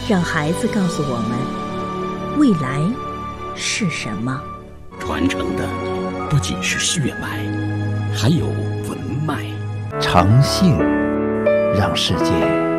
让孩子告诉我们未来是什么。 传承的不仅是血脉，还有文脉。 诚信让世界